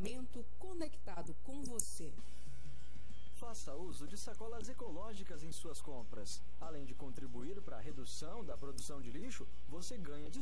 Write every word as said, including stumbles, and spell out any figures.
equipamento conectado com você. Faça uso de sacolas ecológicas em suas compras. Além de contribuir para a redução da produção de lixo, você ganha de